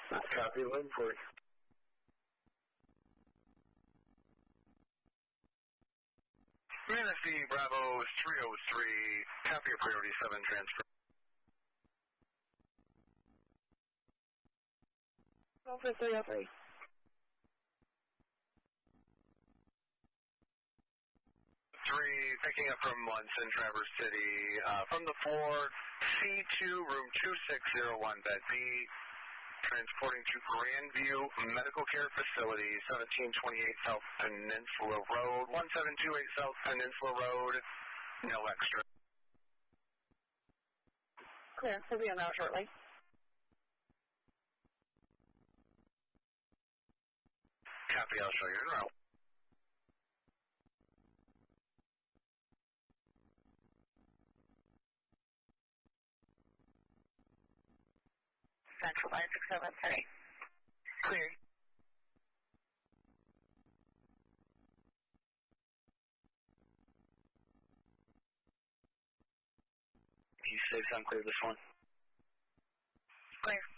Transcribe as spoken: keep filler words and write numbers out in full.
Copy, eleven forty. Manatee Bravo three oh three, copy your priority seven transfer. Over three oh three. Three, picking up from Munson, Traverse City, uh, from the floor, C two, room two six zero one, bed B, transporting to Grandview Medical Care Facility, seventeen twenty-eight South Peninsula Road, one seven two eight South Peninsula Road, no extra. Clear, we'll be on route shortly. Copy, I'll show you en route. Central five six seven three. Clear. P six, I'm clear this one. Clear.